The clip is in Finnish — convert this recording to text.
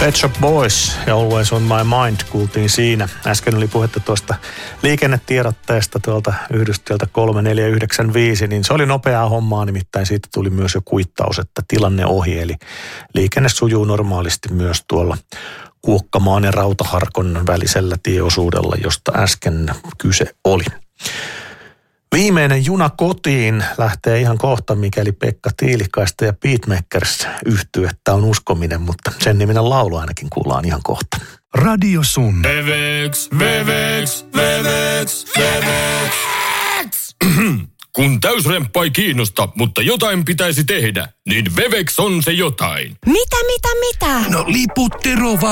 Pet Shop Boys ja Always on my mind kuultiin siinä. Äsken oli puhetta tuosta liikennetiedotteesta tuolta yhdysteltä 3495, niin se oli nopeaa hommaa, nimittäin siitä tuli myös jo kuittaus, että tilanne ohi, eli liikenne sujuu normaalisti myös tuolla Kuokkamaan ja Rautaharkon välisellä tieosuudella, josta äsken kyse oli. Viimeinen juna kotiin lähtee ihan kohta, mikäli Pekka Tiilikaista ja Beatmakers yhtyettä on uskominen, mutta sen niminen laulu ainakin kuullaan ihan kohta. Radio Sun. Veveks. Kun täysremppa ei kiinnosta, mutta jotain pitäisi tehdä, niin Veveks on se jotain. Mitä? No liput Tero